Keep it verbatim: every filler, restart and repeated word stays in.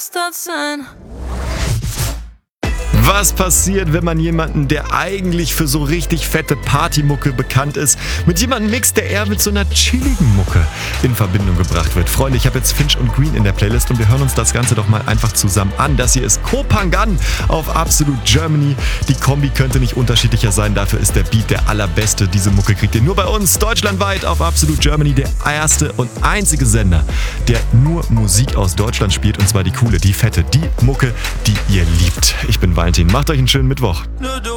begeistert sein. Was passiert, wenn man jemanden, der eigentlich für so richtig fette Partymucke bekannt ist, mit jemandem mixt, der eher mit so einer chilligen Mucke in Verbindung gebracht wird? Freunde, ich habe jetzt Finch und Green in der Playlist und wir hören uns das Ganze doch mal einfach zusammen an. Das hier ist Kopangan auf Absolute Germany. Die Kombi könnte nicht unterschiedlicher sein, dafür ist der Beat der allerbeste. Diese Mucke kriegt ihr nur bei uns, deutschlandweit auf Absolute Germany, der erste und einzige Sender, der nur Musik aus Deutschland spielt, und zwar die coole, die fette, die Mucke, die ihr liebt. Ich bin Valentin. Macht euch einen schönen Mittwoch.